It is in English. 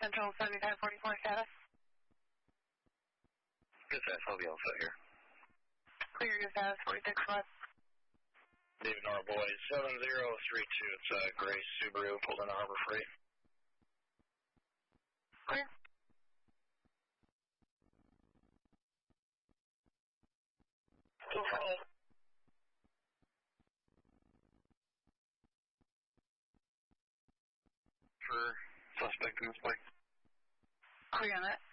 Central 7544 status. Dispatch, I'll be all set here. Clear your status 46 West. David Nora Boys 7032. It's a gray Subaru pulled into Harbor Freight. Clear. For suspect in this place. Clear on that.